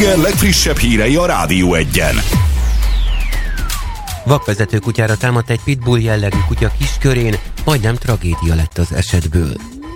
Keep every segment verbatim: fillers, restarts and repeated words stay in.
reggel legfrissebb hírei a Rádió Egyen. Vakvezető kutyára támadt egy pitbull jellegű kutya Kiskörén, majdnem tragédia lett az esetből.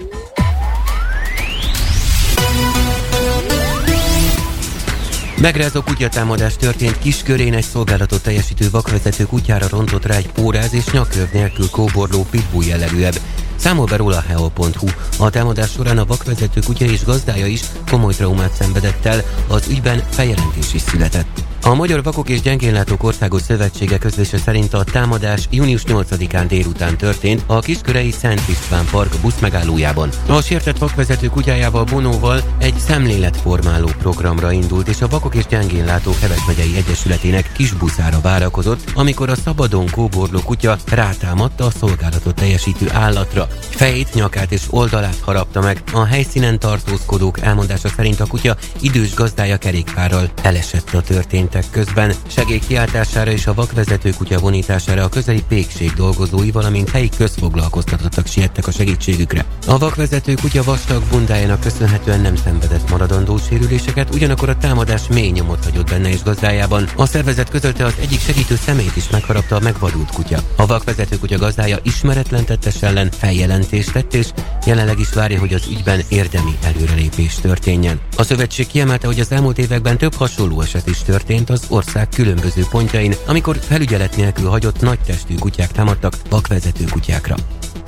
Megrázó kutyatámadás történt Kiskörén, egy szolgálatot teljesítő vakvezető kutyára rontott rá egy póráz és nyakröv nélkül kóborló pitbull jellegűebb. Számol be róla a heo pont hu. A támadás során a vakvezető kutya és gazdája is komoly traumát szenvedett el, az ügyben feljelentés is született. A Magyar Vakok és Gyengénlátók Országos Szövetsége közlése szerint a támadás június nyolcadikán délután történt a Kiskörei Szent István Park buszmegállójában. A sértett vakvezető kutyájával, Bonóval egy szemléletformáló programra indult, és a Vakok és Gyengénlátók Heves megyei egyesületének kisbuszára várakozott, amikor a szabadon kóborló kutya rátámadt a szolgálatot teljesítő állatra. Fejét, nyakát és oldalát harapta meg. A helyszínen tartózkodók elmondása szerint a kutya idős gazdája kerékpárral elesett a történt közben. Segélykiáltására és a vakvezető kutya vonítására a közeli pékség dolgozói, valamint helyi közfoglalkoztatottak siettek a segítségükre. A vakvezető kutya vastag bundájának köszönhetően nem szenvedett maradandó sérüléseket, ugyanakkor a támadás mély nyomot hagyott benne és gazdájában. A szervezet közölte, az egyik segítő szemét is megharapta a megvadult kutya. A vakvezető kutya gazdája ismeretlen tettes ellen feljelentést tett, és jelenleg is várja, hogy az ügyben érdemi előrelépés történjen. A szövetség kiemelte, hogy az elmúlt években több hasonló eset is történt az ország különböző pontjain, amikor felügyelet nélkül hagyott nagy testű kutyák támadtak vakvezető kutyákra.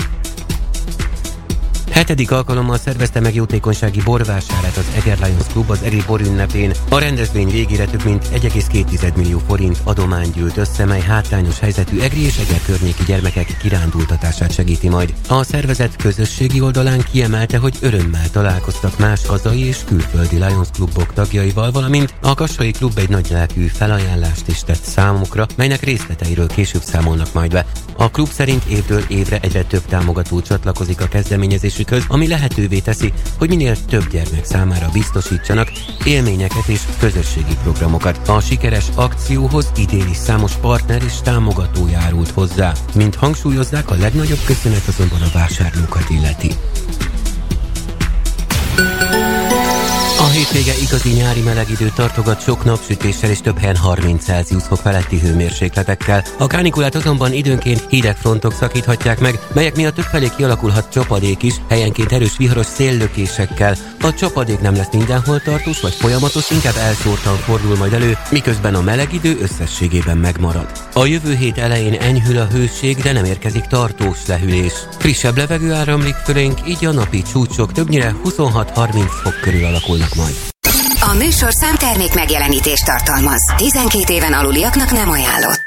Hetedik alkalommal szervezte meg jótékonysági borvásárát az Eger Lions Klub az Egri bor ünnepén. A rendezvény végére több mint egy egész két millió forint adomány gyűlt össze, mely hátrányos helyzetű egri és Eger környéki gyermekek kirándultatását segíti majd. A szervezet közösségi oldalán kiemelte, hogy örömmel találkoztak más hazai és külföldi Lions klubok tagjaival, valamint a Kassai Klub egy nagylelkű felajánlást is tett számukra, melynek részleteiről később számolnak majd be. A klub szerint évről évre egyre több támogató csatlakozik a kezdeményezésükhöz, ami lehetővé teszi, hogy minél több gyermek számára biztosítsanak élményeket és közösségi programokat. A sikeres akcióhoz idén is számos partner és támogató járult hozzá. Mint hangsúlyozzák, a legnagyobb köszönet azonban a vásárlókat illeti. A hétvége igazi nyári meleg időt tartogat sok napsütéssel és több helyen harminc Celsius fok feletti hőmérsékletekkel. A kánikulát azonban időnként hideg frontok szakíthatják meg, melyek miatt többfelé kialakulhat csapadék is, helyenként erős viharos széllökésekkel. A csapadék nem lesz mindenhol tartós vagy folyamatos, inkább elszórtan fordul majd elő, miközben a meleg idő összességében megmarad. A jövő hét elején enyhül a hőség, de nem érkezik tartós lehűlés. Frissebb levegő áramlik fölénk, így a napi csúcsok többnyire huszonhat-harminc fok körül alakulnak majd. A műsor számtermék megjelenítést tartalmaz. tizenkét éven aluliaknak nem ajánlott.